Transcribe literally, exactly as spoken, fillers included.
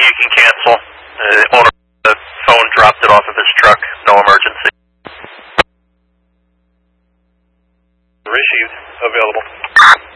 you can cancel. The owner of the phone dropped it off of his truck. No emergency. Received. Available.